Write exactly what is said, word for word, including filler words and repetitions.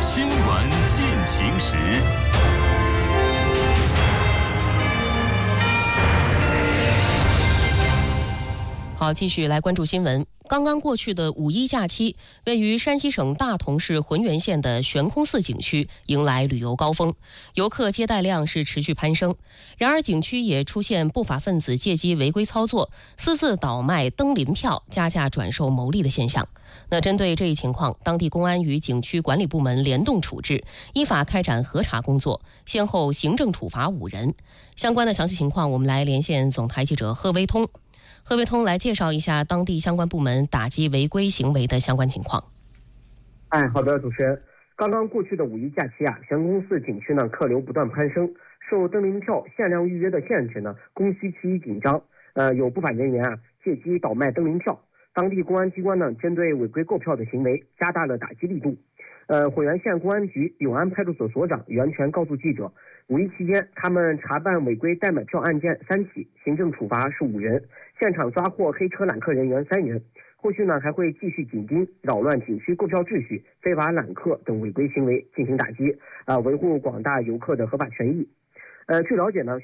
新闻进行时。 好，继续来关注新闻。刚刚过去的五一假期，位于山西省大同市浑源县的悬空寺景区迎来旅游高峰，游客接待量是持续攀升。然而，景区也出现不法分子借机违规操作，私自倒卖登临票，加价转售牟利的现象。那针对这一情况，当地公安与景区管理部门联动处置，依法开展核查工作，先后行政处罚五人。相关的详细情况，我们来连线总台记者贺威通。贺威通来介绍一下当地相关部门打击违规行为的相关情况。 哎，好的，主持人。刚刚过去的五一假期啊，悬空寺景区呢客流不断攀升，受登临票限量预约的限制呢，供需趋于紧张。呃，有不法人员啊借机倒卖登临票，当地公安机关呢针对违规购票的行为加大了打击力度。呃，浑源县公安局永安派出所所长袁全告诉记者，五一期间他们查办违规代买票案件三起，行政处罚是五人，现场抓获黑车揽客人员三人。后续呢还会继续紧盯扰乱景区购票秩序、非法揽客等违规行为进行打击，啊、呃，维护广大游客的合法权益。呃，据了解呢。